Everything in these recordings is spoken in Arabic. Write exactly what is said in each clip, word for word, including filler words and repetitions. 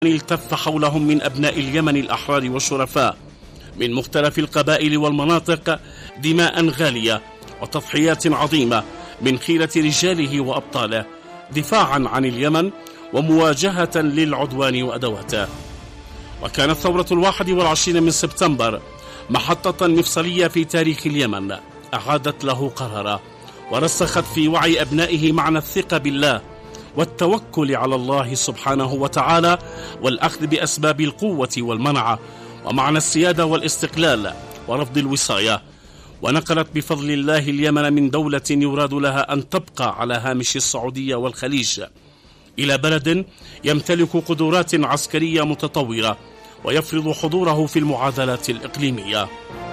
التف حولهم من أبناء اليمن الأحرار والشرفاء من مختلف القبائل والمناطق دماء غالية وتضحيات عظيمة من خيرة رجاله وأبطاله دفاعا عن اليمن ومواجهة للعدوان وأدواته. وكانت ثورة الواحد والعشرين من سبتمبر محطة مفصلية في تاريخ اليمن أعادت له قراره ورسخت في وعي أبنائه معنى الثقة بالله والتوكل على الله سبحانه وتعالى والأخذ بأسباب القوة والمنعة ومعنى السيادة والاستقلال ورفض الوصاية. ونقلت بفضل الله اليمن من دولة يراد لها أن تبقى على هامش السعودية والخليج إلى بلد يمتلك قدرات عسكرية متطورة ويفرض حضوره في المعادلات الإقليمية.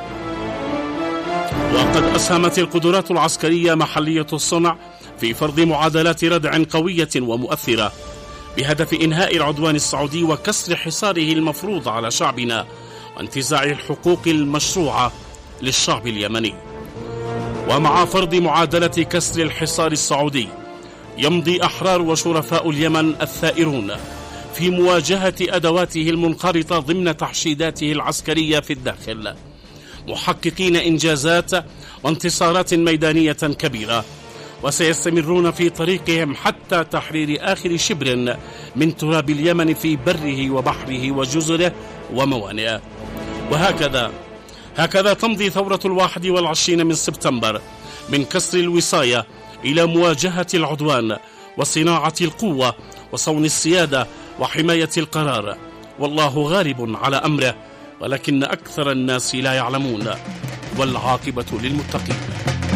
وقد أسهمت القدرات العسكرية محلية الصنع في فرض معادلات ردع قوية ومؤثرة بهدف إنهاء العدوان السعودي وكسر حصاره المفروض على شعبنا وانتزاع الحقوق المشروعة للشعب اليمني. ومع فرض معادلة كسر الحصار السعودي يمضي أحرار وشرفاء اليمن الثائرون في مواجهة أدواته المنخرطة ضمن تحشيداته العسكرية في الداخل، محققين إنجازات وانتصارات ميدانية كبيرة، وسيستمرون في طريقهم حتى تحرير آخر شبر من تراب اليمن في بره وبحره وجزره وموانئه. وهكذا هكذا تمضي ثورة الواحد والعشرين من سبتمبر من كسر الوصاية إلى مواجهة العدوان وصناعة القوة وصون السيادة وحماية القرار. والله غالب على أمره ولكن أكثر الناس لا يعلمون، والعاقبة للمتقين.